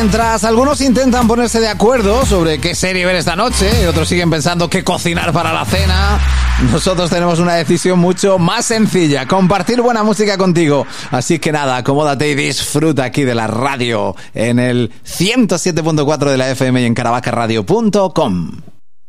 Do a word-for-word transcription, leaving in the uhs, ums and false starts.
Mientras algunos intentan ponerse de acuerdo sobre qué serie ver esta noche y otros siguen pensando qué cocinar para la cena, nosotros tenemos una decisión mucho más sencilla: compartir buena música contigo. Así que nada, acomódate y disfruta aquí de la radio en el ciento siete punto cuatro de la F M y en caravaca radio punto com.